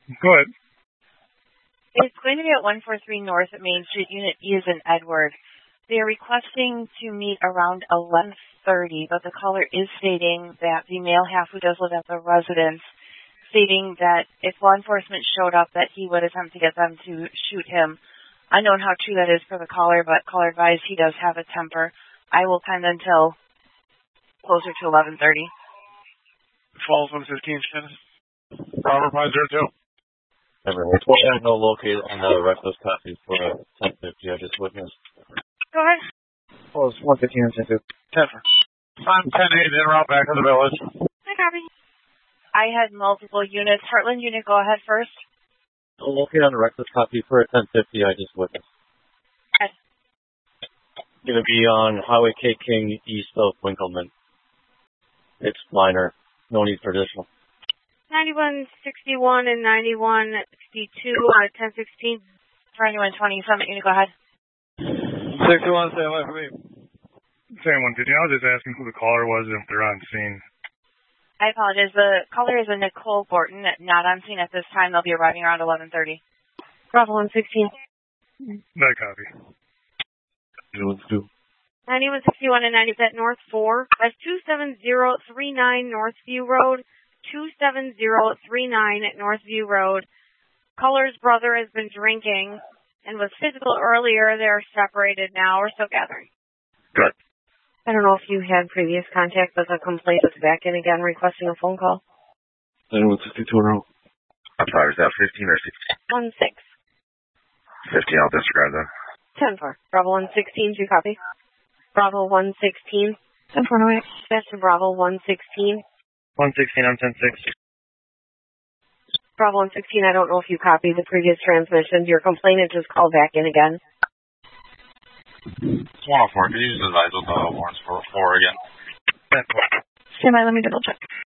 Go ahead. It's going to be at 143 North at Main Street. Unit E is in Edward. They are requesting to meet around 11:30, but the caller is stating that the male half who does live at the residence, stating that if law enforcement showed up, that he would attempt to get them to shoot him. Unknown how true that is for the caller, but caller advised he does have a temper. I will pen until closer to 11:30. Falls 115 status. Robert 502. Everyone. No located on the reckless copy for 1050. I just witnessed. Go ahead. Falls 115 and 1050. 510 in route back to the village. I copy. I had multiple units. Heartland unit, go ahead first. Located on the reckless copy for 1050. I just witnessed. Yes. Going to be on Highway K King east of Winkleman. It's minor. No need for additional. 9161 and 9162 on 1016. For 9120 Summit unit, go ahead. 61, stay away from me. Same 150. I was just asking who the caller was and if they're on scene. I apologize. The caller is a Nicole Gorton, not on scene at this time. They'll be arriving around 11:30. Bravo 116. That copy. 9161 and 90 North 4. That's 27039 Northview Road. 27039 at Northview Road. Caller's brother has been drinking and was physical earlier. They're separated now. We're still gathering. Good. I don't know if you had previous contact with a complaint that's back in again requesting a phone call. 9162 in a row. I'm sorry, is that 15 or 16? 16. 15, I'll disregard that. 10-4. Bravo 116, do you copy? Bravo 116. 10-4, that's to Bravo 116. 116 on 10-6. Bravo 116, I don't know if you copied the previous transmission. Your complainant just called back in again. 104, could you just advise what the warrants for again? 10-4. Stand by, let me double check.